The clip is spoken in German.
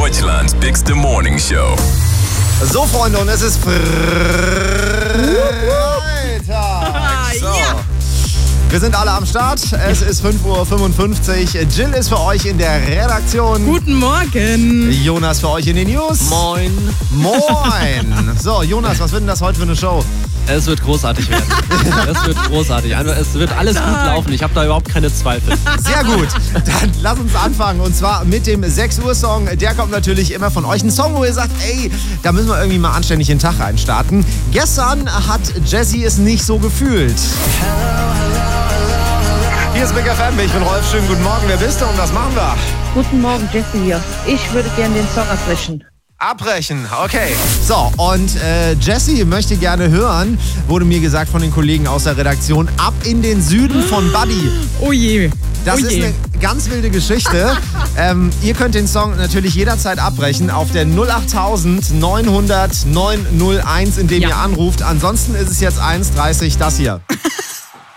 Deutschlands bigste Morning Show. So, Freunde, und es ist Freitag. So. Ja. Wir sind alle am Start. Es ist 5:55 Uhr. Jill ist für euch in der Redaktion. Guten Morgen. Jonas für euch in den News. Moin. Moin. So, Jonas, was wird denn das heute für eine Show? Es wird großartig werden. Es wird großartig. Es wird alles gut laufen. Ich habe da überhaupt keine Zweifel. Sehr gut. Dann lass uns anfangen. Und zwar mit dem 6 Uhr Song. Der kommt natürlich immer von euch. Ein Song, wo ihr sagt, ey, da müssen wir irgendwie mal anständig den Tag reinstarten. Gestern hat Jessie es nicht so gefühlt. Hier ist Big FM. Ich bin Rolf. Schönen guten Morgen. Wer bist du und was machen wir? Guten Morgen, Jessie hier. Ich würde gerne den Song abbrechen. Abbrechen, okay. So, und Jessie möchte gerne hören, wurde mir gesagt von den Kollegen aus der Redaktion, Ab in den Süden von Buddy. Oh je. Das ist eine ganz wilde Geschichte. Ihr könnt den Song natürlich jederzeit abbrechen auf der 08000 900 901, indem ihr anruft. Ansonsten ist es jetzt 1:30 das hier.